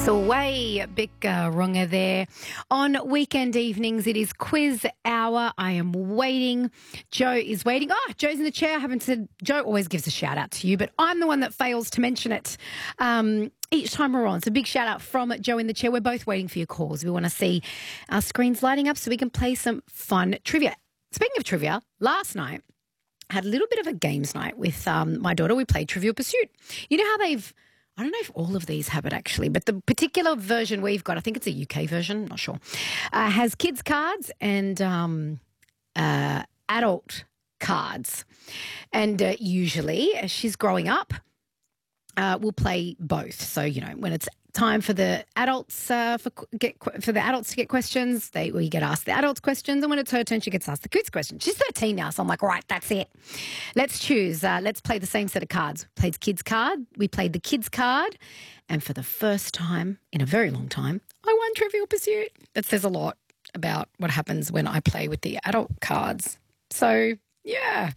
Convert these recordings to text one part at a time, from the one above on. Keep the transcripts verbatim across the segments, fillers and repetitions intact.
Sway, big uh, runger there. On weekend evenings, it is quiz hour. I am waiting. Joe is waiting. Oh, Joe's in the chair. I haven't said, Joe always gives a shout out to you, but I'm the one that fails to mention it um, each time we're on. So big shout out from Joe in the chair. We're both waiting for your calls. We want to see our screens lighting up so we can play some fun trivia. Speaking of trivia, last night I had a little bit of a games night with um, my daughter. We played Trivial Pursuit. You know how they've I don't know if all of these have it actually, but the particular version we've got, I think it's a U K version, not sure, uh, has kids cards and um, uh, adult cards. And uh, usually, as she's growing up, uh, we'll play both. So, you know, when it's time for the adults uh, for get for the adults to get questions, they we get asked the adults questions, and when it's her turn, she gets asked the kids questions. She's thirteen now, so I'm like, all right, that's it. Let's choose. Uh, let's play the same set of cards. We played kids card. We played the kids card, and for the first time in a very long time, I won Trivial Pursuit. That says a lot about what happens when I play with the adult cards. So yeah,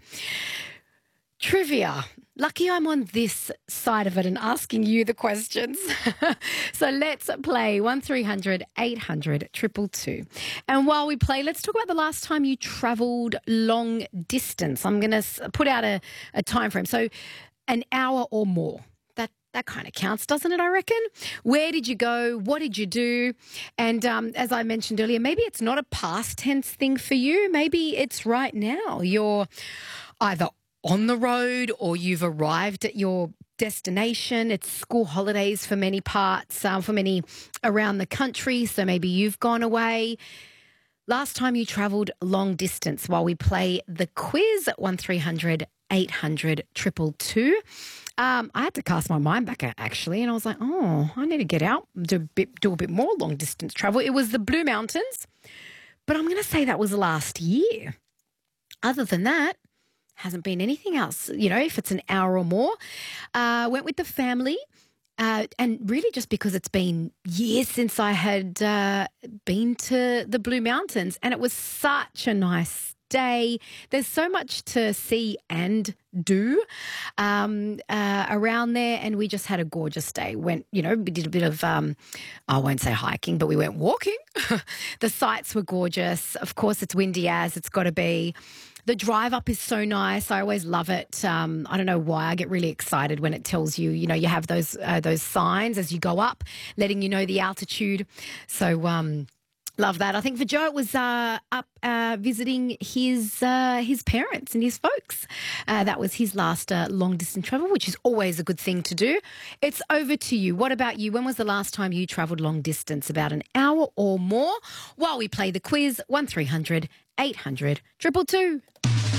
trivia. Lucky I'm on this side of it and asking you the questions. So let's play one three hundred eight hundred two two two. And while we play, let's talk about the last time you travelled long distance. I'm going to put out a, a time frame. So an hour or more. That that kind of counts, doesn't it, I reckon? Where did you go? What did you do? And um, as I mentioned earlier, maybe it's not a past tense thing for you. Maybe it's right now. You're either on the road or you've arrived at your destination. It's school holidays for many parts, um, for many around the country. So maybe you've gone away. Last time you travelled long distance while we play the quiz at one three hundred eight hundred two two two. Um, I had to cast my mind back actually, and I was like, oh, I need to get out, do a bit, do a bit more long distance travel. It was the Blue Mountains, but I'm going to say that was last year. Other than that, hasn't been anything else, you know, if it's an hour or more. Uh, went with the family uh, and really just because it's been years since I had uh, been to the Blue Mountains, and it was such a nice day. There's so much to see and do um, uh, around there, and we just had a gorgeous day. Went, you know, we did a bit of, um, I won't say hiking, but we went walking. The sights were gorgeous. Of course, it's windy as it's got to be. The drive up is so nice. I always love it. Um, I don't know why. I get really excited when it tells you, you know, you have those uh, those signs as you go up, letting you know the altitude. So um, love that. I think for Joe, it was uh, up uh, visiting his uh, his parents and his folks. Uh, that was his last uh, long distance travel, which is always a good thing to do. It's over to you. What about you? When was the last time you travelled long distance? About an hour or more? While we play the quiz, one three hundred eight hundred two two two.